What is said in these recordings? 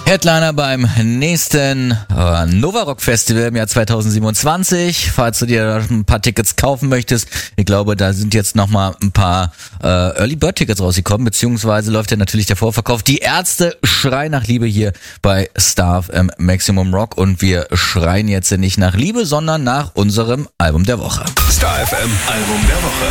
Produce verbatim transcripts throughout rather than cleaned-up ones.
Headliner beim nächsten äh, Nova Rock Festival im Jahr zweitausendsiebenundzwanzig. Falls du dir ein paar Tickets kaufen möchtest, ich glaube, da sind jetzt nochmal ein paar äh, Early Bird Tickets rausgekommen, beziehungsweise läuft ja natürlich der Vorverkauf. Die Ärzte schreien nach Liebe hier bei Star F M Maximum Rock und wir schreien jetzt nicht nach Liebe, sondern nach unserem Album der Woche. Star F M Album der Woche.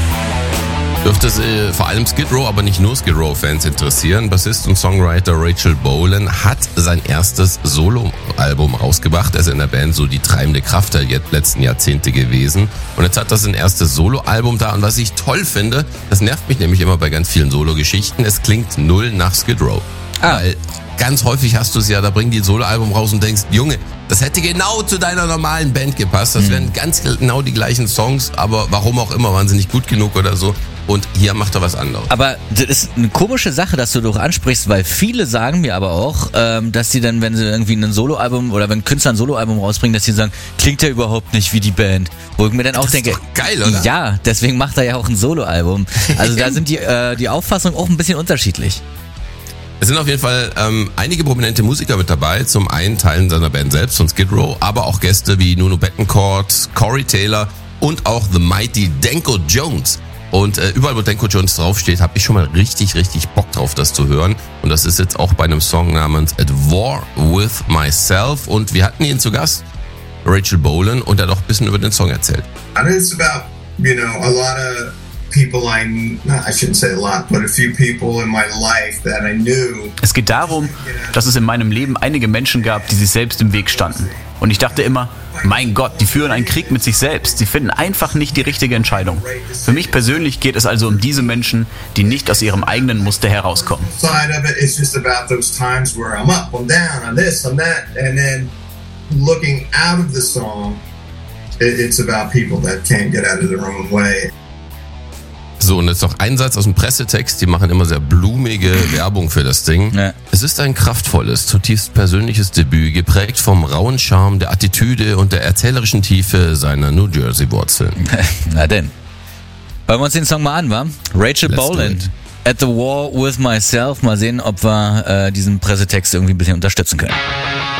Dürfte es äh, vor allem Skid Row, aber nicht nur Skid Row-Fans interessieren. Bassist und Songwriter Rachel Bolan hat sein erstes Solo-Album rausgebracht. Er ist in der Band so die treibende Kraft der letzten Jahrzehnte gewesen. Und jetzt hat er sein erstes Solo-Album da. Und was ich toll finde, das nervt mich nämlich immer bei ganz vielen Solo-Geschichten, es klingt null nach Skid Row. Ah. Weil ganz häufig hast du es ja, da bringen die ein Solo-Album raus und denkst, Junge, das hätte genau zu deiner normalen Band gepasst. Das wären ganz genau die gleichen Songs, aber warum auch immer, waren sie nicht gut genug oder so. Und hier macht er was anderes. Aber das ist eine komische Sache, dass du doch ansprichst, weil viele sagen mir aber auch, ähm, dass sie dann, wenn sie irgendwie ein Soloalbum oder wenn Künstler ein Soloalbum rausbringen, dass sie sagen, klingt ja überhaupt nicht wie die Band. Wo ich mir dann auch das denke, ist doch geil, oder? Ja, deswegen macht er ja auch ein Soloalbum. Also da sind die, äh, die Auffassungen auch ein bisschen unterschiedlich. Es sind auf jeden Fall ähm, einige prominente Musiker mit dabei. Zum einen Teilen seiner Band selbst von Skid Row, aber auch Gäste wie Nuno Bettencourt, Corey Taylor und auch The Mighty Danko Jones. Und äh, überall, wo Danko Jones draufsteht, habe ich schon mal richtig, richtig Bock drauf, das zu hören. Und das ist jetzt auch bei einem Song namens At War With Myself. Und wir hatten ihn zu Gast, Rachel Bolan, und er hat auch ein bisschen über den Song erzählt. And it's about, you know, a lot of people I, I shouldn't say a lot, but a few people in my life that I knew. Es geht darum, dass es in meinem Leben einige Menschen gab, die sich selbst im Weg standen. Und ich dachte immer, mein Gott, die führen einen Krieg mit sich selbst. Sie finden einfach nicht die richtige Entscheidung. Für mich persönlich geht es also um diese Menschen, die nicht aus ihrem eigenen Muster herauskommen. Side of it is just about those times where I'm up, I'm down, I'm this, I'm that, and then looking out of the song, it's about people that can't get out of their own way. So, und jetzt noch ein Satz aus dem Pressetext, die machen immer sehr blumige Werbung für das Ding. Ja. Es ist ein kraftvolles, zutiefst persönliches Debüt, geprägt vom rauen Charme, der Attitüde und der erzählerischen Tiefe seiner New Jersey-Wurzeln. Na denn. Wollen wir uns den Song mal an, wa? Rachel Bolan, At the War With Myself. Mal sehen, ob wir äh, diesen Pressetext irgendwie ein bisschen unterstützen können.